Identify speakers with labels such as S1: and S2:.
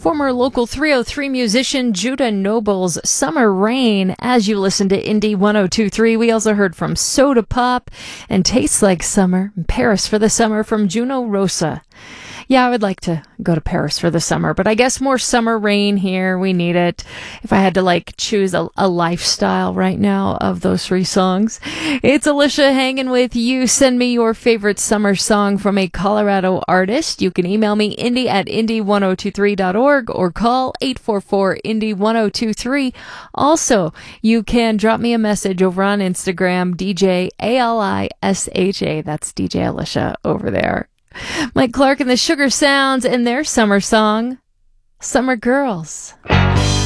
S1: former Local 303 musician Judah Noble's Summer Rain as you listen to Indie 1023. We also heard from Soda Pop and Tastes Like Summer, and Paris for the Summer from Juno Rosa. Yeah, I would like to go to Paris for the summer, but I guess more summer rain here. We need it. If I had to choose a lifestyle right now of those three songs, it's Alicia hanging with you. Send me your favorite summer song from a Colorado artist. You can email me indie@indie1023.org or call 844-indie1023. Also, you can drop me a message over on Instagram, DJ ALISHA. That's DJ Alicia over there. Mike Clark and the Sugar Sounds and their summer song, Summer Girls.